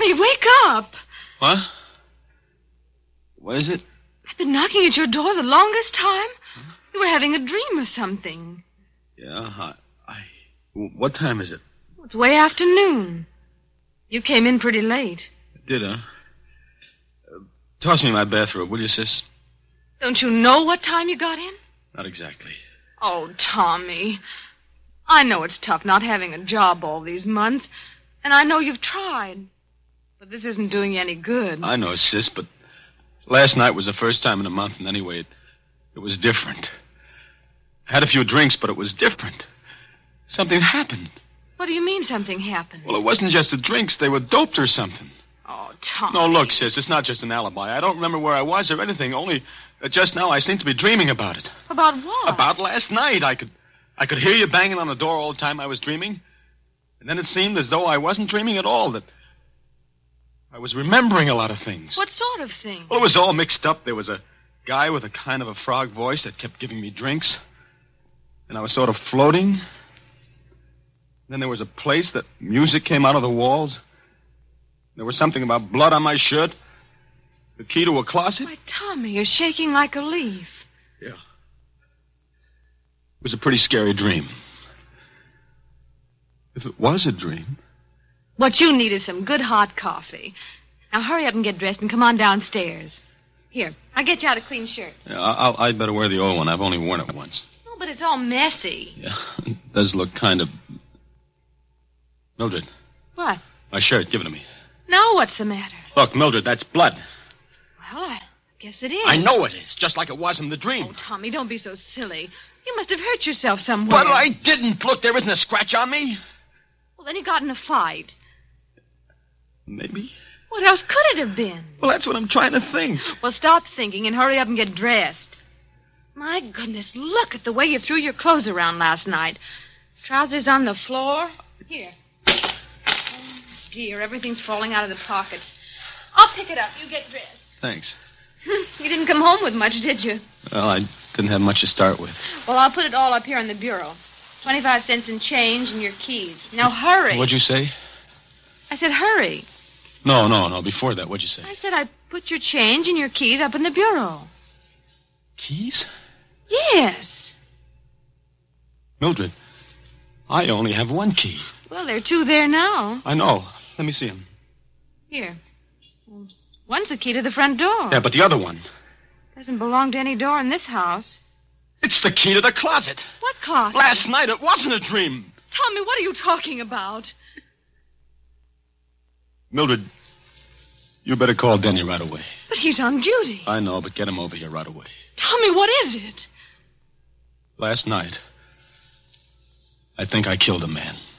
Tommy, wake up. What? What is it? I've been knocking at your door the longest time. You were having a dream or something. Yeah, what time is it? It's way after noon. You came in pretty late. Did I? Toss me my bathrobe, will you, sis? Don't you know what time you got in? Not exactly. Oh, Tommy. I know it's tough not having a job all these months, and I know you've tried. But this isn't doing you any good. I know, sis, but last night was the first time in a month, and anyway, it was different. I had a few drinks, but it was different. Something happened. What do you mean something happened? Well, it wasn't just the drinks. They were doped or something. Oh, Tommy. No, look, sis, it's not just an alibi. I don't remember where I was or anything, only that just now I seem to be dreaming about it. About what? About last night. I could hear you banging on the door all the time I was dreaming. And then it seemed as though I wasn't dreaming at all, that I was remembering a lot of things. What sort of thing? Well, it was all mixed up. There was a guy with a kind of a frog voice that kept giving me drinks. And I was sort of floating. Then there was a place that music came out of the walls. There was something about blood on my shirt. The key to a closet. Why, Tommy, you're shaking like a leaf. Yeah. It was a pretty scary dream. If it was a dream. What you need is some good hot coffee. Now hurry up and get dressed and come on downstairs. Here, I'll get you out a clean shirt. Yeah, I'd better wear the old one. I've only worn it once. Oh, but it's all messy. Yeah, it does look kind of... Mildred. What? My shirt, give it to me. Now what's the matter? Look, Mildred, that's blood. Well, I guess it is. I know it is, just like it was in the dream. Oh, Tommy, don't be so silly. You must have hurt yourself somewhere. But I didn't. Look, there isn't a scratch on me. Well, then you got in a fight. Maybe. What else could it have been? Well, that's what I'm trying to think. Well, stop thinking and hurry up and get dressed. My goodness, look at the way you threw your clothes around last night. Trousers on the floor. Here. Oh, dear, everything's falling out of the pockets. I'll pick it up. You get dressed. Thanks. You didn't come home with much, did you? Well, I didn't have much to start with. Well, I'll put it all up here on the bureau. 25 cents in change and your keys. Now, hurry. What'd you say? I said hurry. No. Before that, what'd you say? I said I put your change and your keys up in the bureau. Keys? Yes. Mildred, I only have one key. Well, there are two there now. I know. Let me see them. Here. One's the key to the front door. Yeah, but the other one. Doesn't belong to any door in this house. It's the key to the closet. What closet? Last night it wasn't a dream. Tommy, what are you talking about? Mildred, you better call Denny right away. But he's on duty. I know, but get him over here right away. Tommy, what is it? Last night, I think I killed a man.